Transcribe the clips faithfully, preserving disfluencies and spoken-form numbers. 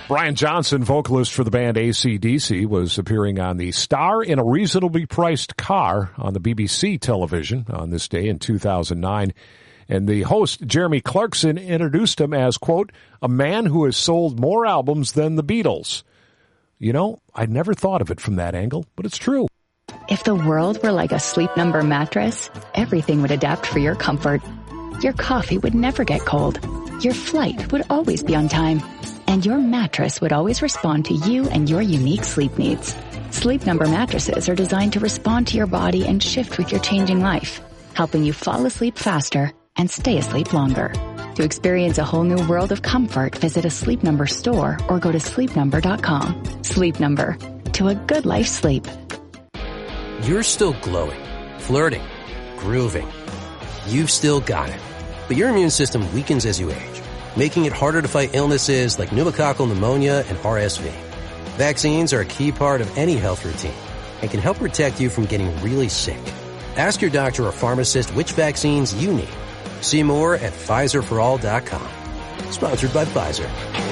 Brian Johnson, vocalist for the band A C D C, was appearing on the Star in a Reasonably Priced Car on the B B C television on this day in two thousand nine. And the host, Jeremy Clarkson, introduced him as, quote, a man who has sold more albums than the Beatles. You know, I'd never thought of it from that angle, but it's true. If the world were like a Sleep Number mattress, everything would adapt for your comfort. Your coffee would never get cold. Your flight would always be on time. And your mattress would always respond to you and your unique sleep needs. Sleep Number mattresses are designed to respond to your body and shift with your changing life, helping you fall asleep faster and stay asleep longer. To experience a whole new world of comfort, visit a Sleep Number store or go to sleep number dot com. Sleep Number. To a good life sleep. You're still glowing, flirting, grooving. You've still got it. But your immune system weakens as you age, making it harder to fight illnesses like pneumococcal pneumonia and R S V. Vaccines are a key part of any health routine and can help protect you from getting really sick. Ask your doctor or pharmacist which vaccines you need. See more at Pfizer for all dot com. Sponsored by Pfizer.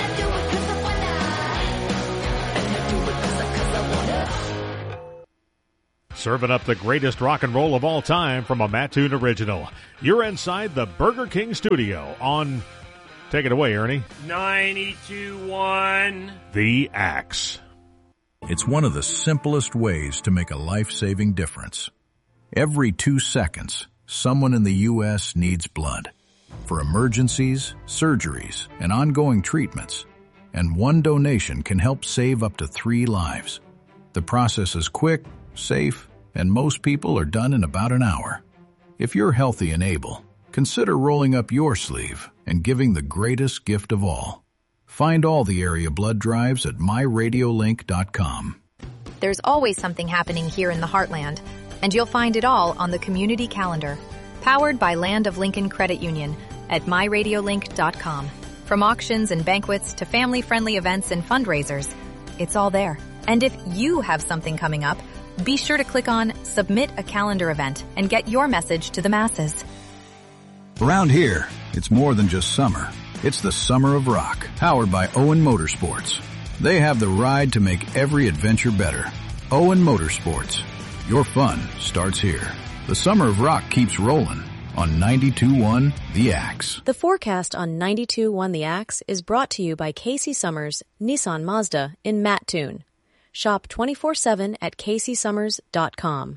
Serving up the greatest rock and roll of all time from a Mattoon original. You're inside the Burger King studio on... Take it away, Ernie. ninety-two point one The Axe. It's one of the simplest ways to make a life-saving difference. Every two seconds, someone in the U S needs blood. For emergencies, surgeries, and ongoing treatments. And one donation can help save up to three lives. The process is quick, safe, and most people are done in about an hour. If you're healthy and able, consider rolling up your sleeve and giving the greatest gift of all. Find all the area blood drives at my radio link dot com. There's always something happening here in the Heartland, and you'll find it all on the Community Calendar, powered by Land of Lincoln Credit Union at my radio link dot com. From auctions and banquets to family-friendly events and fundraisers, it's all there. And if you have something coming up, be sure to click on Submit a Calendar Event and get your message to the masses. Around here, it's more than just summer. It's the Summer of Rock, powered by Owen Motorsports. They have the ride to make every adventure better. Owen Motorsports. Your fun starts here. The Summer of Rock keeps rolling on ninety-two point one The Axe. The forecast on ninety-two point one The Axe is brought to you by Casey Summers, Nissan Mazda in Mattoon. Shop twenty-four seven at casey summers dot com.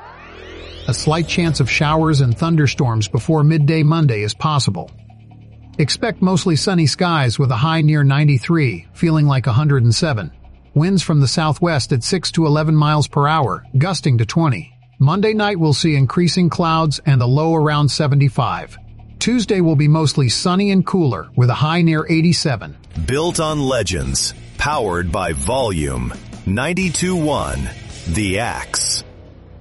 A slight chance of showers and thunderstorms before midday Monday is possible. Expect mostly sunny skies with a high near ninety-three, feeling like one hundred seven. Winds from the southwest at six to eleven miles per hour, gusting to twenty. Monday night will see increasing clouds and a low around seventy-five. Tuesday will be mostly sunny and cooler with a high near eighty-seven. Built on legends, powered by Volume. ninety-two point one The Axe.